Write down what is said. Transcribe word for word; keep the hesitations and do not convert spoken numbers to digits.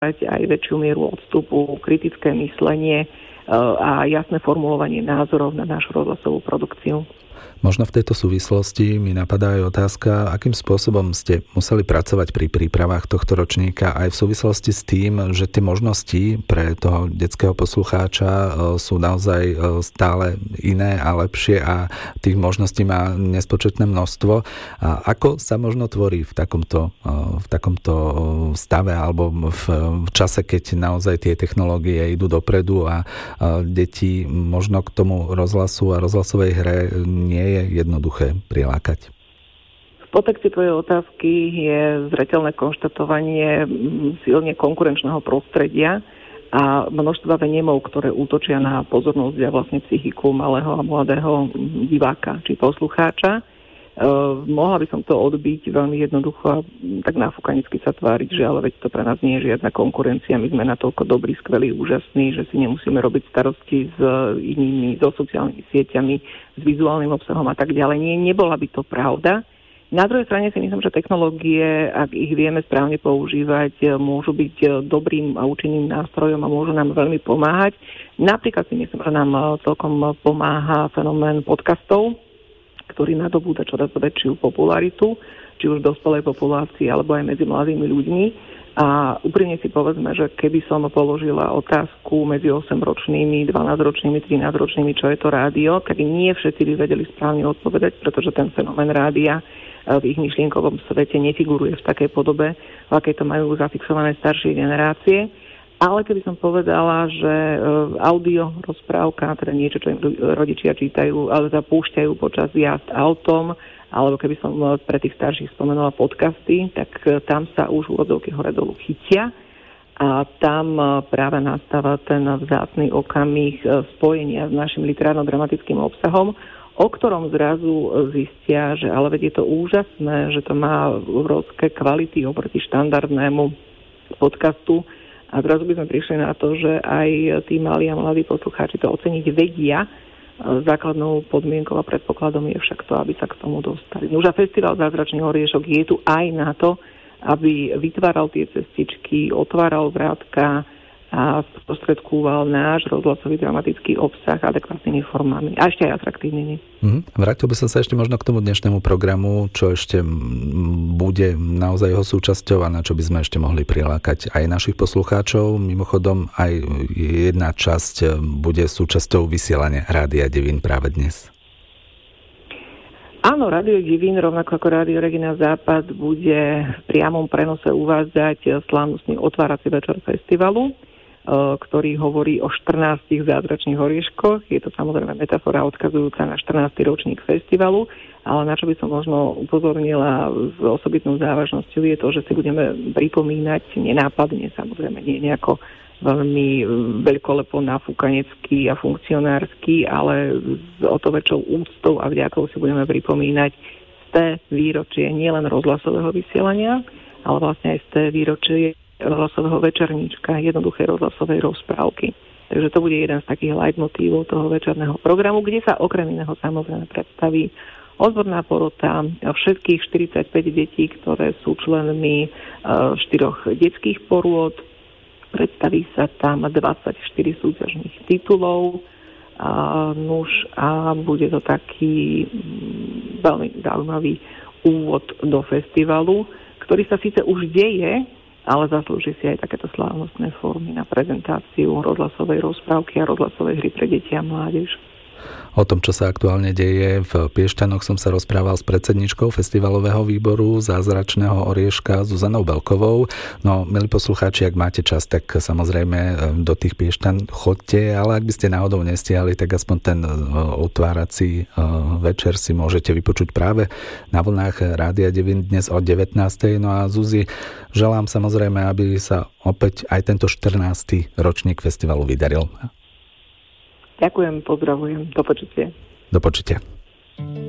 aj väčšiu mieru odstupu, kritické myslenie a jasné formulovanie názorov na našu rozhlasovú produkciu. Možno v tejto súvislosti mi napadá aj otázka, akým spôsobom ste museli pracovať pri prípravách tohto ročníka aj v súvislosti s tým, že tie možnosti pre toho detského poslucháča sú naozaj stále iné a lepšie a tých možností má nespočetné množstvo. A ako sa možno tvorí v takomto, v takomto stave alebo v čase, keď naozaj tie technológie idú dopredu a deti možno k tomu rozhlasu a rozhlasovej hre nie je jednoduché prilákať? V podtexte tvojej otázky je zreteľné konštatovanie silne konkurenčného prostredia a množstva venemov, ktoré útočia na pozornosť a vlastne psychiku malého a mladého diváka či poslucháča. Uh, mohla by som to odbiť veľmi jednoducho a tak náfukanicky sa tváriť, že ale veď to pre nás nie je žiadna konkurencia, my sme natoľko dobrí, skvelí, úžasní, že si nemusíme robiť starosti s inými, so sociálnymi sieťami, s vizuálnym obsahom a tak ďalej. Nie, nebola by to pravda. Na druhej strane si myslím, že technológie, ak ich vieme správne používať, môžu byť dobrým a účinným nástrojom a môžu nám veľmi pomáhať. Napríklad si myslím, že nám celkom pomáha fenomén podcastov, ktorý nadobúda čoraz väčšiu popularitu, či už v dospelej populácii, alebo aj medzi mladými ľuďmi. A úprimne si povedzme, že keby som položila otázku medzi osemročnými, dvanásťročnými, trinásťročnými, čo je to rádio, tak nie všetci by vedeli správne odpovedať, pretože ten fenomén rádia v ich myšlienkovom svete nefiguruje v takej podobe, v akej to majú zafixované staršie generácie. Ale keby som povedala, že audio rozprávka, teda niečo, čo im rodičia čítajú, ale zapúšťajú počas jazd autom, alebo keby som pre tých starších spomenula podcasty, tak tam sa už úvodzovky hore dolu chytia a tam práve nastáva ten vzácny okamih spojenia s našim literárno-dramatickým obsahom, o ktorom zrazu zistia, že ale veď je to úžasné, že to má obrovské kvality oproti štandardnému podcastu. A zrazu by sme prišli na to, že aj tí malí a mladí poslucháči to oceniť vedia. Základnou podmienkou a predpokladom je však to, aby sa k tomu dostali. Už a Festival zázračných oriešok je tu aj na to, aby vytváral tie cestičky, otváral vrátka a sprostredkúval náš rozhlasový dramatický obsah adekvátnymi formami a ešte aj atraktívnymi. Mm, vrátil by som sa ešte možno k tomu dnešnému programu, čo ešte bude naozaj jeho súčasťou a na čo by sme ešte mohli prilákať aj našich poslucháčov. Mimochodom aj jedna časť bude súčasťou vysielania Rádia Devín práve dnes. Áno, Rádio Devín, rovnako ako Rádio Regina Západ, bude v priamom prenose uvádzať slávnostný otvárací večer festivalu, ktorý hovorí o štrnástich zázračných orieškoch. Je to samozrejme metafora odkazujúca na štrnásty ročník festivalu, ale na čo by som možno upozornila s osobitnou závažnosťou je to, že si budeme pripomínať nenápadne, samozrejme nie nejako veľmi veľkolepo nafúkanecký a funkcionársky, ale s o to väčšou úctou a vďakou si budeme pripomínať sté výročie nielen rozhlasového vysielania, ale vlastne aj sté výročie rozhlasového večerníčka, jednoduché rozhlasovej rozprávky. Takže to bude jeden z takých leitmotívov toho večerného programu, kde sa okrem iného samozrejme predstaví odborná porota všetkých štyridsaťpäť detí, ktoré sú členmi štyroch detských porôd. Predstaví sa tam dvadsaťštyri súťažných titulov. A, nuž, a bude to taký veľmi zaujímavý úvod do festivalu, ktorý sa síce už deje, ale zaslúži si aj takéto slávnostné formy na prezentáciu rozhlasovej rozprávky a rozhlasovej hry pre deti a mládež. O tom, čo sa aktuálne deje v Piešťanoch, som sa rozprával s predsedničkou festivalového výboru Zázračného orieška Zuzanou Belkovou. No, milí poslucháči, ak máte čas, tak samozrejme do tých Piešťan chodte, ale ak by ste náhodou nestihali, tak aspoň ten otvárací večer si môžete vypočuť práve na vlnách Rádia Devín dnes o devätnástej. No a Zuzi, želám samozrejme, aby sa opäť aj tento štrnásty ročník festivalu vydaril. Ďakujem, pozdravujem. Do počutia. Do počutia.